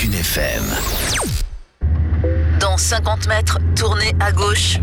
Thune FM. Dans 50 mètres, tournez à gauche.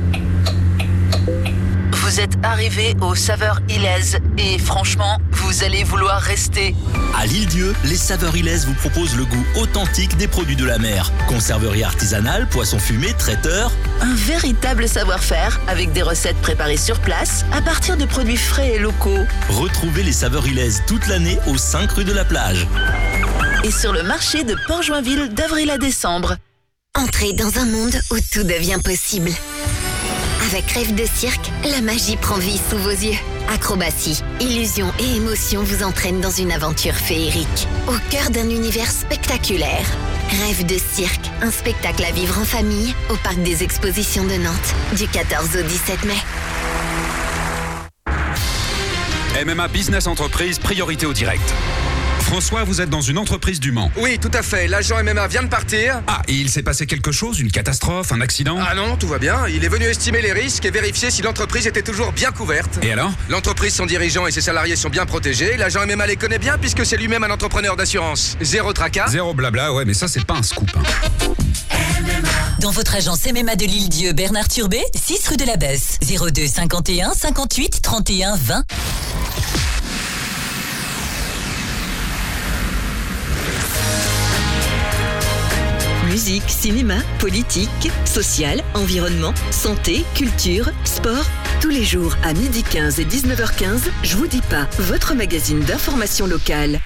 Vous êtes arrivé aux Saveurs Ilaises et franchement, vous allez vouloir rester. À l'Île-Dieu, les Saveurs Ilaises vous proposent le goût authentique des produits de la mer. Conserverie artisanale, poissons fumés, traiteurs. Un véritable savoir-faire avec des recettes préparées sur place à partir de produits frais et locaux. Retrouvez les Saveurs Ilaises toute l'année aux 5 rue de la Plage. Et sur le marché de Port-Joinville d'avril à décembre. Entrez dans un monde où tout devient possible. Avec Rêve de cirque, la magie prend vie sous vos yeux. Acrobatie, illusion et émotion vous entraînent dans une aventure féerique. Au cœur d'un univers spectaculaire. Rêve de cirque, un spectacle à vivre en famille au Parc des Expositions de Nantes, du 14 au 17 mai. MMA Business Entreprise, priorité au direct. François, vous êtes dans une entreprise du Mans. Oui, tout à fait. L'agent MMA vient de partir. Ah, et il s'est passé quelque chose? Une catastrophe? Un accident? Ah non, tout va bien. Il est venu estimer les risques et vérifier si l'entreprise était toujours bien couverte. Et alors? L'entreprise, son dirigeant et ses salariés sont bien protégés. L'agent MMA les connaît bien puisque c'est lui-même un entrepreneur d'assurance. Zéro tracas. Zéro blabla, ouais, mais ça, c'est pas un scoop. Dans votre agence MMA de l'Île-Dieu, Bernard Turbet, 6 rue de la Besse, 02 51 58 31 20. Musique, cinéma, politique, social, environnement, santé, culture, sport. Tous les jours à 12h15 et 19h15, Je vous dis pas, votre magazine d'information locale.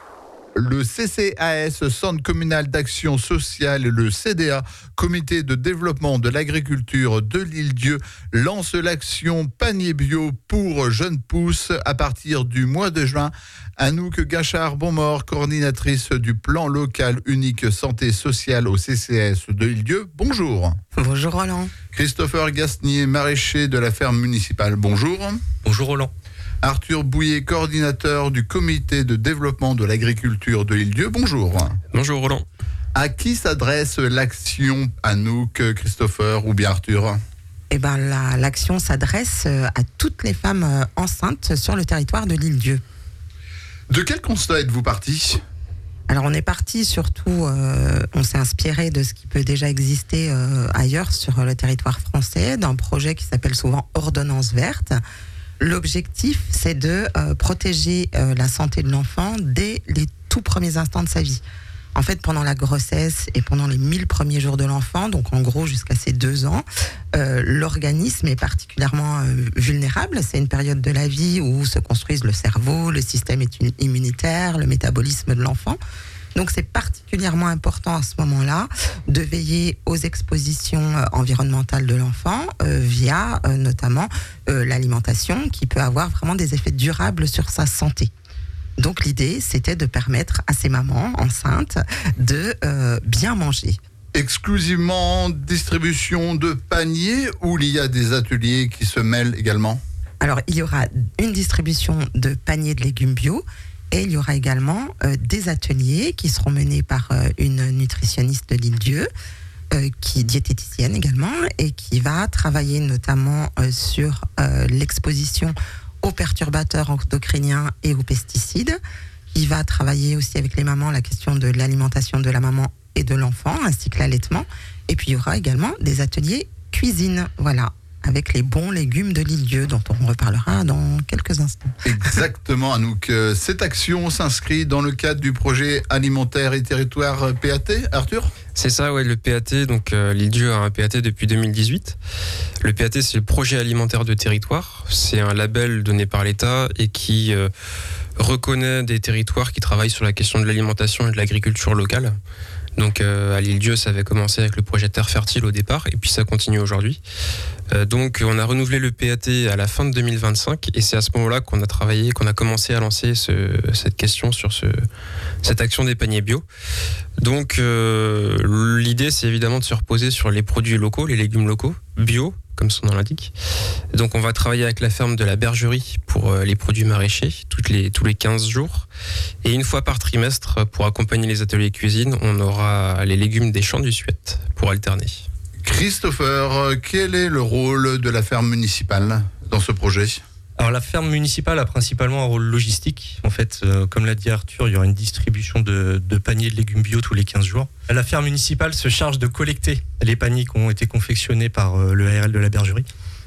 Le CCAS, Centre communal d'action sociale, et le CDA, Comité de développement de l'agriculture de l'Île-Dieu, lance l'action Panier Bio pour jeunes pousses à partir du mois de juin. Anouk Gachard-Bonmort, coordinatrice du plan local unique santé sociale au CCAS de l'Île-Dieu. Bonjour. Bonjour Roland. Christopher Gasnier, maraîcher de la ferme municipale. Bonjour. Bonjour Roland. Arthur Bouillet, coordinateur du comité de développement de l'agriculture de l'Île-Dieu. Bonjour. Bonjour Roland. À qui s'adresse l'action, Anouk, Christopher ou bien Arthur? L'action s'adresse à toutes les femmes enceintes sur le territoire de l'Île-Dieu. De quel constat êtes-vous parti? Alors on est parti surtout, on s'est inspiré de ce qui peut déjà exister ailleurs sur le territoire français, d'un projet qui s'appelle souvent Ordonnance verte. L'objectif, c'est de protéger la santé de l'enfant dès les tout premiers instants de sa vie. En fait, pendant la grossesse et pendant les 1000 premiers jours de l'enfant, donc en gros jusqu'à ses 2 ans, l'organisme est particulièrement vulnérable. C'est une période de la vie où se construisent le cerveau, le système immunitaire, le métabolisme de l'enfant. Donc c'est particulièrement important à ce moment-là de veiller aux expositions environnementales de l'enfant via notamment l'alimentation qui peut avoir vraiment des effets durables sur sa santé. Donc l'idée, c'était de permettre à ces mamans enceintes de bien manger. Exclusivement distribution de paniers ou il y a des ateliers qui se mêlent également? Alors il y aura une distribution de paniers de légumes bio. Et il y aura également des ateliers qui seront menés par une nutritionniste de l'Île-Dieu, qui est diététicienne également, et qui va travailler notamment sur l'exposition aux perturbateurs endocriniens et aux pesticides. Il va travailler aussi avec les mamans la question de l'alimentation de la maman et de l'enfant, ainsi que l'allaitement. Et puis il y aura également des ateliers cuisine, voilà, avec les bons légumes de l'Île-Dieu, dont on reparlera dans quelques instants. Exactement, Anouk. Cette action s'inscrit dans le cadre du projet alimentaire et territoire PAT, Arthur? C'est ça, ouais, le PAT. Donc, l'Île-Dieu a un PAT depuis 2018. Le PAT, c'est le projet alimentaire de territoire. C'est un label donné par l'État et qui reconnaît des territoires qui travaillent sur la question de l'alimentation et de l'agriculture locale. Donc à l'Île-Dieu, ça avait commencé avec le projet Terre Fertile au départ, et puis ça continue aujourd'hui. Donc on a renouvelé le PAT à la fin de 2025, et c'est à ce moment-là qu'on a commencé à lancer cette question sur cette action des paniers bio. Donc l'idée, c'est évidemment de se reposer sur les produits locaux, les légumes locaux, bio, comme son nom l'indique. Donc on va travailler avec la ferme de la Bergerie pour les produits maraîchers tous les 15 jours. Et une fois par trimestre, pour accompagner les ateliers cuisine, on aura les légumes des champs du Suette pour alterner. Christopher, quel est le rôle de la ferme municipale dans ce projet ? Alors la ferme municipale a principalement un rôle logistique. En fait, comme l'a dit Arthur, il y aura une distribution de paniers de légumes bio tous les 15 jours. La ferme municipale se charge de collecter les paniers qui ont été confectionnés par le ARL de la bergerie.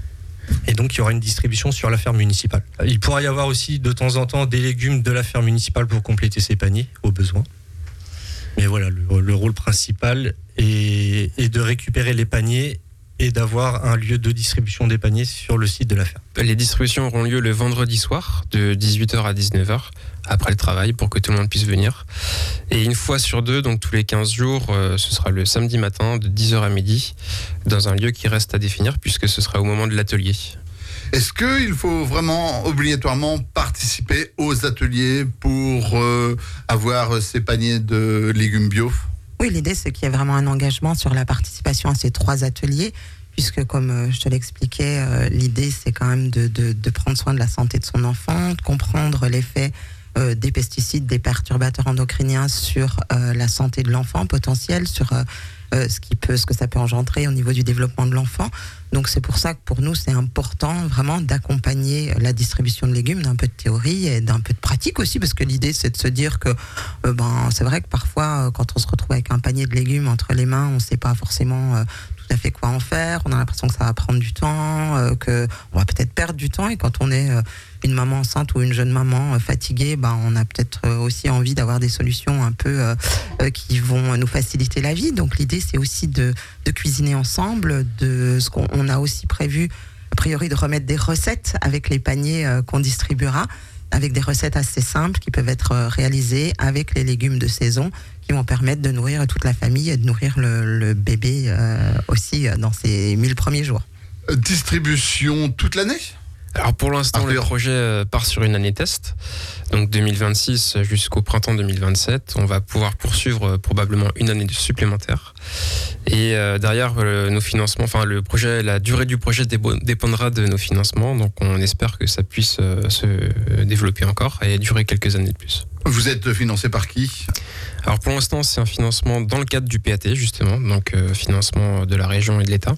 Et donc il y aura une distribution sur la ferme municipale. Il pourra y avoir aussi de temps en temps des légumes de la ferme municipale pour compléter ces paniers au besoin. Mais voilà, le rôle principal est de récupérer les paniers et d'avoir un lieu de distribution des paniers sur le site de la ferme. Les distributions auront lieu le vendredi soir de 18h à 19h après le travail pour que tout le monde puisse venir. Et une fois sur deux, donc tous les 15 jours, ce sera le samedi matin de 10h à midi dans un lieu qui reste à définir puisque ce sera au moment de l'atelier. Est-ce qu'il faut vraiment obligatoirement participer aux ateliers pour avoir ces paniers de légumes bio ? Oui, l'idée, c'est qu'il y ait vraiment un engagement sur la participation à ces 3 ateliers, puisque, comme je te l'expliquais, l'idée, c'est quand même de prendre soin de la santé de son enfant, de comprendre l'effet des pesticides, des perturbateurs endocriniens sur la santé de l'enfant potentiel, sur ce que ça peut engendrer au niveau du développement de l'enfant. Donc c'est pour ça que pour nous c'est important vraiment d'accompagner la distribution de légumes d'un peu de théorie et d'un peu de pratique aussi, parce que l'idée c'est de se dire que c'est vrai que parfois quand on se retrouve avec un panier de légumes entre les mains, on ne sait pas forcément tout à fait quoi en faire, on a l'impression que ça va prendre du temps, qu'on va peut-être perdre du temps, et quand on est une maman enceinte ou une jeune maman fatiguée, on a peut-être aussi envie d'avoir des solutions un peu qui vont nous faciliter la vie. Donc l'idée c'est aussi de cuisiner ensemble, on a aussi prévu a priori de remettre des recettes avec les paniers qu'on distribuera, avec des recettes assez simples qui peuvent être réalisées avec les légumes de saison, qui vont permettre de nourrir toute la famille et de nourrir le bébé aussi dans ses 1000 premiers jours. Distribution toute l'année ? Alors pour l'instant, le projet part sur une année test, donc 2026 jusqu'au printemps 2027. On va pouvoir poursuivre probablement une année supplémentaire. Et derrière, nos financements, la durée du projet dépendra de nos financements. Donc on espère que ça puisse se développer encore et durer quelques années de plus. Vous êtes financé par qui ? Alors pour l'instant, c'est un financement dans le cadre du PAT justement, donc financement de la région et de l'État.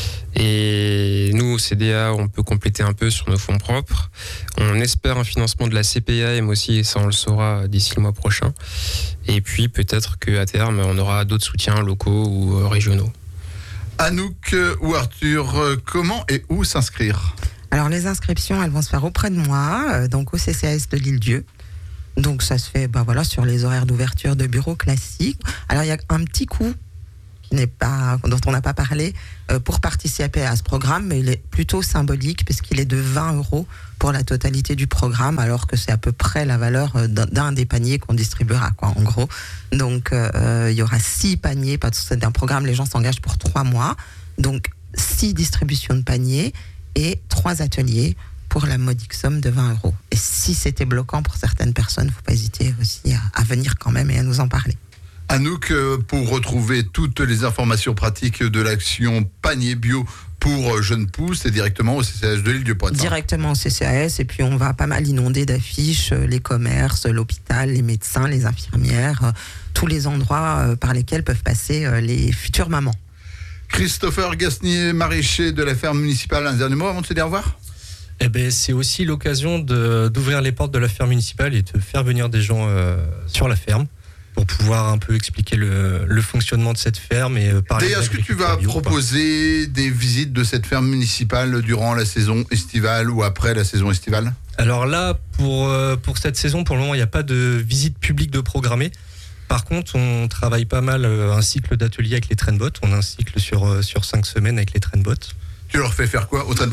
Et nous, au CDA, on peut compléter un peu sur nos fonds propres. On espère un financement de la CPAM aussi, et ça on le saura d'ici le mois prochain. Et puis peut-être qu'à terme, on aura d'autres soutiens locaux ou régionaux. Anouk ou Arthur, comment et où s'inscrire ? Alors les inscriptions, elles vont se faire auprès de moi, donc au CCAS de l'Île-Dieu. Donc ça se fait sur les horaires d'ouverture de bureaux classiques. Alors il y a un petit coût dont on n'a pas parlé pour participer à ce programme, mais il est plutôt symbolique puisqu'il est de 20 € pour la totalité du programme, alors que c'est à peu près la valeur d'un des paniers qu'on distribuera, en gros. Donc il y aura 6 paniers, c'est un programme, les gens s'engagent pour 3 mois, donc 6 distributions de paniers et 3 ateliers pour la modique somme de 20 €. Et si c'était bloquant pour certaines personnes, il ne faut pas hésiter aussi à venir quand même et à nous en parler. Anouk, pour retrouver toutes les informations pratiques de l'action panier bio pour jeunes pousses, c'est directement au CCAS de l'Île-Dieu. Directement au CCAS, et puis on va pas mal inonder d'affiches les commerces, l'hôpital, les médecins, les infirmières, tous les endroits par lesquels peuvent passer les futures mamans. Christopher Gasnier, maraîcher de la ferme municipale, un dernier mot avant de se dire au revoir ? C'est aussi l'occasion d'ouvrir les portes de la ferme municipale et de faire venir des gens sur la ferme, pour pouvoir un peu expliquer le fonctionnement de cette ferme et parler. D'ailleurs, est-ce que tu vas proposer des visites de cette ferme municipale durant la saison estivale ou après la saison estivale ? Alors là, pour cette saison, pour le moment, il n'y a pas de visite publique de programmée. Par contre, on travaille pas mal un cycle d'ateliers avec les traînebots. On a un cycle sur 5 semaines avec les traînebots. Tu leur fais faire quoi aux traînebots ?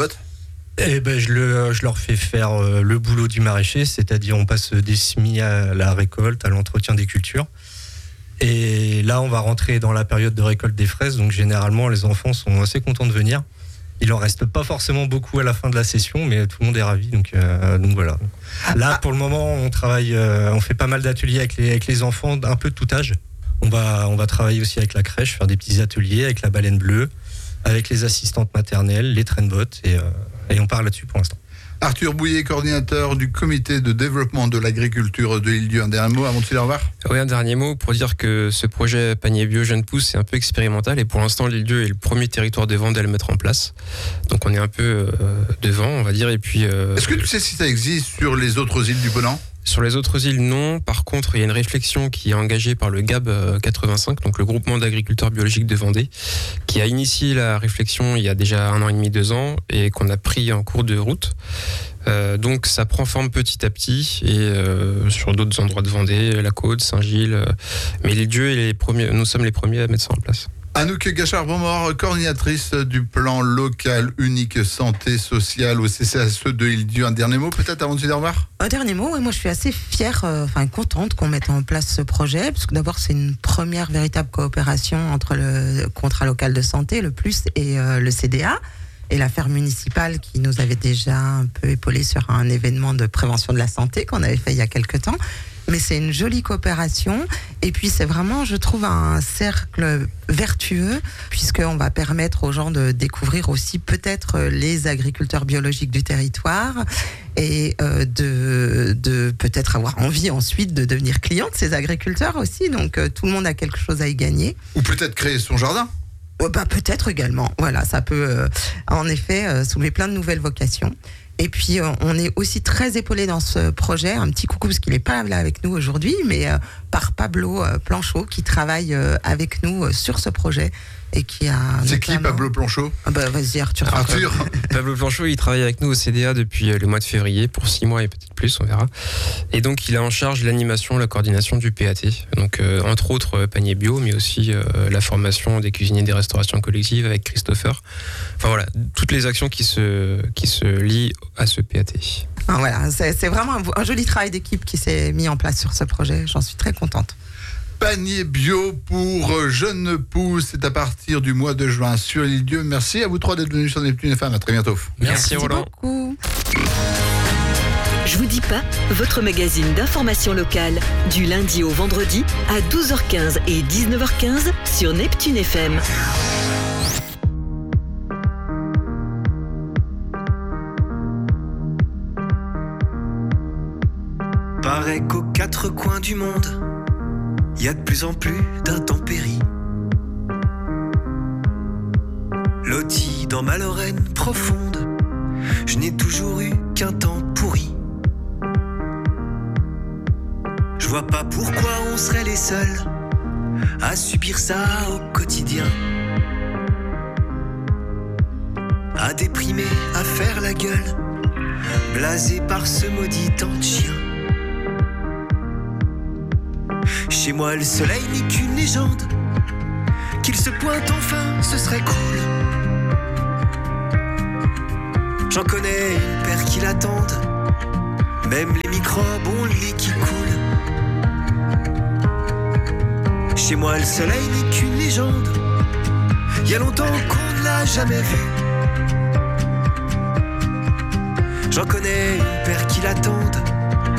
Je leur fais faire le boulot du maraîcher, c'est-à-dire on passe des semis à la récolte, à l'entretien des cultures. Et là, on va rentrer dans la période de récolte des fraises, donc généralement, les enfants sont assez contents de venir. Il en reste pas forcément beaucoup à la fin de la session, mais tout le monde est ravi, donc voilà. Là, pour le moment, on travaille, on fait pas mal d'ateliers avec les enfants, un peu de tout âge. On va travailler aussi avec la crèche, faire des petits ateliers avec la baleine bleue, avec les assistantes maternelles, les traînebots, et on part là-dessus pour l'instant. Arthur Bouillet, coordinateur du comité de développement de l'agriculture de l'Île-Dieu. Un dernier mot avant de se dire au revoir. Oui, un dernier mot pour dire que ce projet panier bio jeune pousse est un peu expérimental et pour l'instant l'Île-Dieu est le premier territoire de Vendée à le mettre en place. Donc on est un peu devant, on va dire. Et puis. Est-ce que tu sais si ça existe sur les autres îles du Ponant ? Sur les autres îles, non. Par contre, il y a une réflexion qui est engagée par le GAB 85, donc le groupement d'agriculteurs biologiques de Vendée, qui a initié la réflexion il y a déjà 1 an et demi, 2 ans, et qu'on a pris en cours de route. Donc ça prend forme petit à petit, et sur d'autres endroits de Vendée, la Côte, Saint-Gilles. Mais l'Île-Dieu, nous sommes les premiers à mettre ça en place. Anouk Gachard-Beaumort, coordinatrice du plan local unique santé sociale au CCASE de l'Île-Dieu. Un dernier mot peut-être avant de se dire au revoir ? Un dernier mot, moi je suis assez fière, contente qu'on mette en place ce projet, parce que d'abord c'est une première véritable coopération entre le contrat local de santé, le PLUS, et le CDA, et la ferme municipale qui nous avait déjà un peu épaulé sur un événement de prévention de la santé qu'on avait fait il y a quelques temps. Mais c'est une jolie coopération et puis c'est vraiment, je trouve, un cercle vertueux puisqu'on va permettre aux gens de découvrir aussi peut-être les agriculteurs biologiques du territoire et de peut-être avoir envie ensuite de devenir client de ces agriculteurs aussi. Donc tout le monde a quelque chose à y gagner. Ou peut-être créer son jardin. Peut-être également. Voilà, ça peut en effet soulever plein de nouvelles vocations. Et puis, on est aussi très épaulé dans ce projet. Un petit coucou, parce qu'il n'est pas là avec nous aujourd'hui, mais par Pablo Planchot, qui travaille avec nous sur ce projet. Et qui a C'est qui Pablo Planchot ? Vas-y, Arthur. Pablo Planchot, il travaille avec nous au CDA depuis le mois de février, pour 6 mois et peut-être plus, on verra. Et donc, il a en charge l'animation, la coordination du PAT. Donc, entre autres, panier bio, mais aussi la formation des cuisiniers des restaurations collectives avec Christopher. Enfin voilà, toutes les actions qui se lient à ce PAT. Voilà, c'est vraiment un joli travail d'équipe qui s'est mis en place sur ce projet. J'en suis très contente. Panier bio pour jeunes pousses, c'est à partir du mois de juin sur l'Île-Dieu. Merci à vous 3 d'être venus sur Neptune FM. À très bientôt. Merci Roland. Beaucoup. Je vous dis pas, votre magazine d'information locale, du lundi au vendredi à 12h15 et 19h15 sur Neptune FM. Paraît qu'aux 4 coins du monde, il y a de plus en plus d'intempéries. Loti dans ma Lorraine profonde, je n'ai toujours eu qu'un temps pourri. Je vois pas pourquoi on serait les seuls à subir ça au quotidien. À déprimer, à faire la gueule, blasé par ce maudit temps de chien. Chez moi le soleil n'est qu'une légende, qu'il se pointe enfin ce serait cool. J'en connais une paire qui l'attendent, même les microbes ont le lait qui coule. Chez moi le soleil n'est qu'une légende, il y a longtemps qu'on ne l'a jamais vu. J'en connais une paire qui l'attendent,